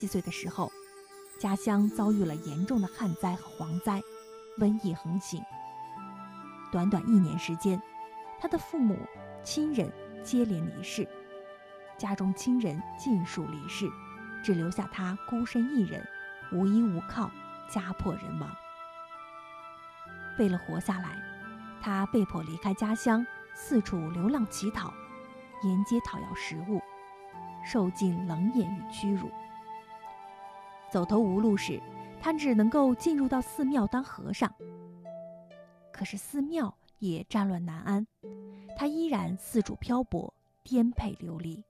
几岁的时候，家乡遭遇了严重的旱灾和蝗灾，瘟疫横行。短短1年时间，他的父母、亲人接连离世，家中亲人尽数离世，只留下他孤身一人，无依无靠，家破人亡。为了活下来，他被迫离开家乡，四处流浪乞讨，沿街讨要食物，受尽冷眼与屈辱。走投无路时，他只能够进入到寺庙当和尚。可是寺庙也战乱难安，他依然四处漂泊，颠沛流离。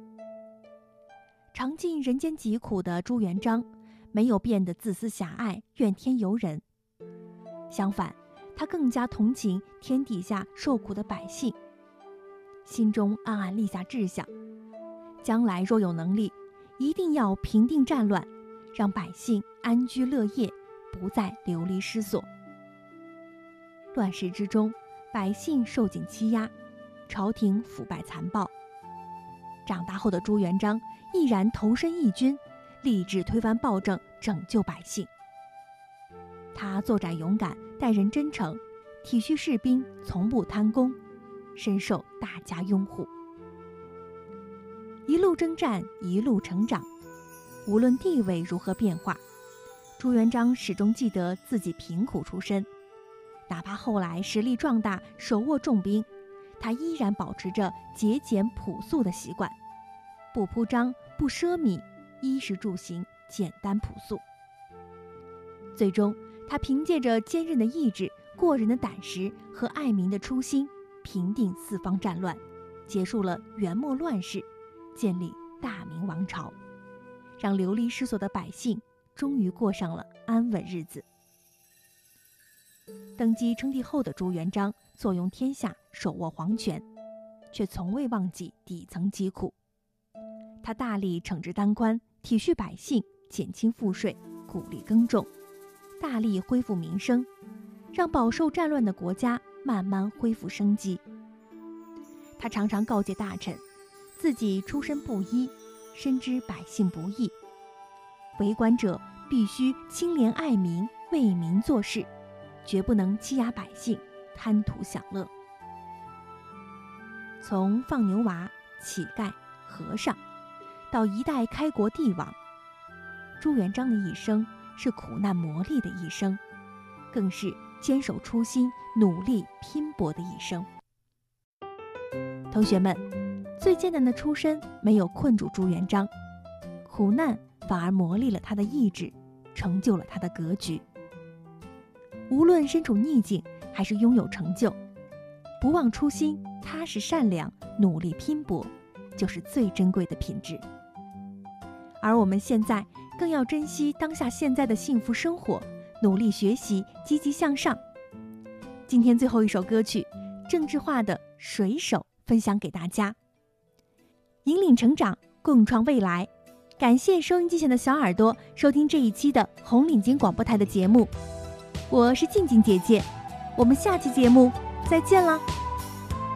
尝尽人间疾苦的朱元璋，没有变得自私狭隘、怨天尤人，相反，他更加同情天底下受苦的百姓，心中暗暗立下志向，将来若有能力，一定要平定战乱，让百姓安居乐业，不再流离失所。乱世之中，百姓受尽欺压，朝廷腐败残暴。长大后的朱元璋毅然投身义军，立志推翻暴政，拯救百姓。他作战勇敢，待人真诚，体恤士兵，从不贪功，深受大家拥护。一路征战，一路成长，无论地位如何变化，朱元璋始终记得自己贫苦出身，哪怕后来实力壮大，手握重兵，他依然保持着节俭朴素的习惯，不铺张，不奢靡，衣食住行简单朴素。最终，他凭借着坚韧的意志、过人的胆识和爱民的初心，平定四方战乱，结束了元末乱世，建立大明王朝，让流离失所的百姓终于过上了安稳日子。登基称帝后的朱元璋坐拥天下，手握皇权，却从未忘记底层疾苦。他大力惩治贪官，体恤百姓，减轻赋税，鼓励耕种，大力恢复民生，让饱受战乱的国家慢慢恢复生机。他常常告诫大臣，自己出身布衣，深知百姓不易，为官者必须清廉爱民，为民做事，绝不能欺压百姓，贪图享乐。从放牛娃、乞丐、和尚，到一代开国帝王，朱元璋的一生是苦难磨砺的一生，更是坚守初心、努力拼搏的一生。同学们，最艰难的出身没有困住朱元璋，苦难反而磨砺了他的意志，成就了他的格局。无论身处逆境还是拥有成就，不忘初心，踏实善良，努力拼搏，就是最珍贵的品质。而我们现在更要珍惜当下现在的幸福生活，努力学习，积极向上。今天最后一首歌曲，郑智化的《水手》分享给大家。引领成长，共创未来。感谢收音机前的小耳朵收听这一期的红领巾广播台的节目，我是静静姐姐，我们下期节目再见啦。